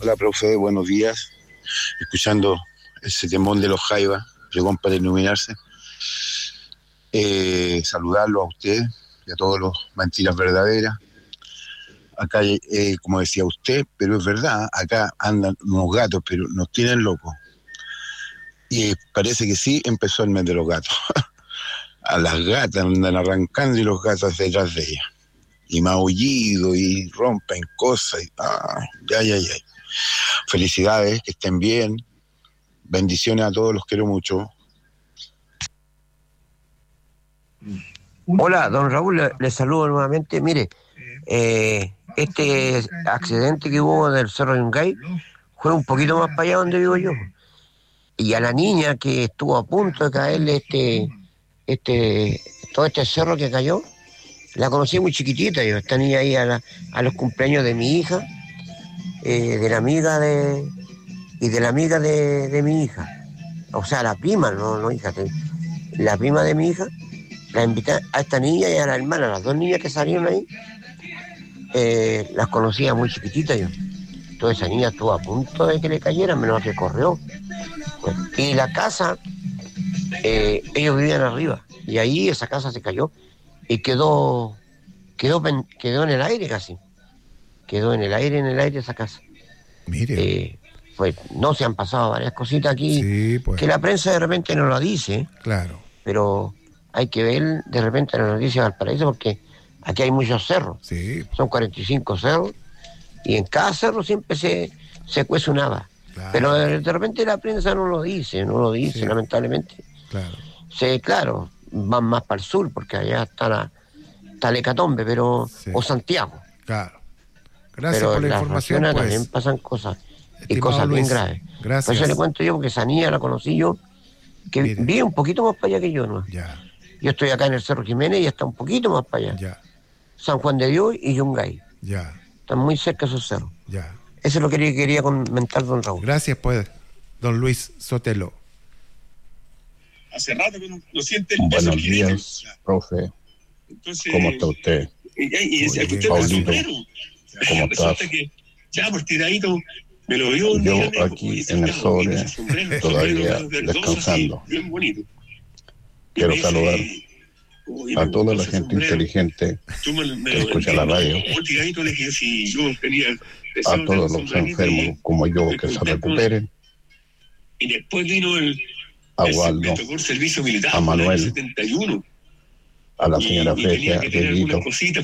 Hola, profe, buenos días. Escuchando ese temón de los Jaivas, pregón para iluminarse. Saludarlo a usted y a todos los Mentiras Verdaderas. Acá, como decía usted, pero es verdad, acá andan unos gatos, pero nos tienen locos. Y parece que sí empezó el mes de los gatos. A las gatas andan arrancando y los gatos detrás de ellas. Y maullido y rompen cosas. Ya. Felicidades, que estén bien. Bendiciones a todos, los quiero mucho. Hola, don Raúl, le saludo nuevamente. Mire, este accidente que hubo del Cerro Yungay fue un poquito más para allá donde vivo yo. Y a la niña que estuvo a punto de caerle todo este cerro que cayó, la conocí muy chiquitita. Yo tenía ahí a los cumpleaños de mi hija, de la amiga de mi hija. O sea, la prima, no hija, la prima de mi hija. La invité a esta niña y a la hermana, las dos niñas que salieron ahí, las conocía muy chiquititas yo. Entonces esa niña estuvo a punto de que le cayera, menos que corrió. Pues, y la casa, ellos vivían arriba, y ahí esa casa se cayó y quedó en el aire casi. Quedó en el aire esa casa. Mire. Pues no, se han pasado varias cositas aquí, sí, pues, que la prensa de repente no lo dice. Claro. Pero hay que ver de repente las noticias de Valparaíso, porque aquí hay muchos cerros. Sí. Son 45 cerros, y en cada cerro siempre se cuece un haba. Claro. Pero de repente la prensa no lo dice, sí, lamentablemente. Claro. Claro, van más para el sur, porque allá está el Hecatombe, pero sí. O Santiago. Claro. Gracias pero por la información, pues. También pasan cosas, Estimado y cosas Luis, bien graves. Gracias. Por eso le cuento yo, porque esa niña la conocí yo, que vive un poquito más para allá que yo, ¿no? Ya. Yo estoy acá en el Cerro Jiménez y está un poquito más para allá. Ya. San Juan de Dios y Yungay. Ya. Están muy cerca esos cerros. Ya. Eso es lo que quería comentar, don Raúl. Gracias, pues, don Luis Sotelo. Hace rato que no siente el peso. Buenos días, profe. Entonces, ¿cómo está usted? Y usted Paulito, ¿cómo estás? Que ya por tiradito me lo vio. Yo aquí en el sobre, todavía descansando. Bien bonito. Quiero saludar a toda la gente inteligente que escucha la radio, a todos los enfermos como yo que se recuperen, y después vino a Waldo, a Manuel, a la señora Fresia, a Dieguito,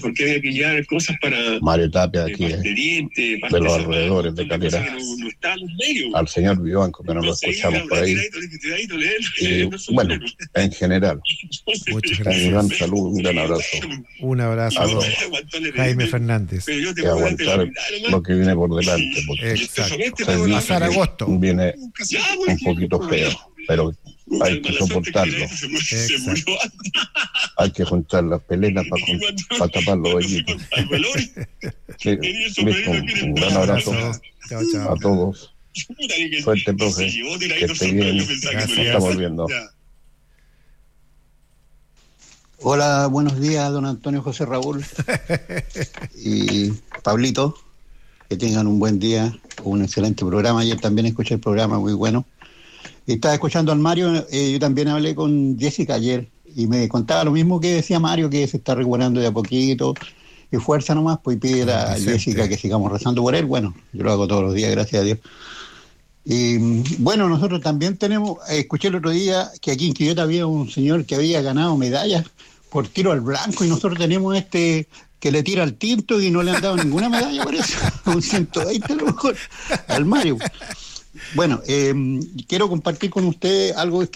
Mario Tapia aquí de los alrededores de Calera, al señor Vivanco, que no lo escuchamos por ahí, y bueno, en general. Muchas gracias. Un gran saludo, un gran abrazo. Un abrazo a Jaime Fernández. Y aguantar lo que viene por delante, porque exacto. Pasar agosto viene un poquito feo, pero hay que soportarlo. Exacto. Hay que juntar las peleas para tapar los hoyitos. Sí, listo. Un gran abrazo chao. A todos. Suerte, profe. Que esté bien. Nos estamos viendo. Hola, buenos días, don Antonio José Raúl y Pablito. Que tengan un buen día, un excelente programa. Ayer también escuché el programa, muy bueno. Y estaba escuchando al Mario, yo también hablé con Jessica ayer y me contaba lo mismo que decía Mario, que se está recuperando de a poquito y fuerza nomás, pues pide a Jessica que sigamos rezando por él. Bueno, yo lo hago todos los días, gracias a Dios. Y bueno, nosotros también escuché el otro día que aquí en Quillota había un señor que había ganado medallas por tiro al blanco, y nosotros tenemos que le tira al tinto y no le han dado ninguna medalla por eso, un 120 a lo mejor, al Mario. Bueno, quiero compartir con ustedes algo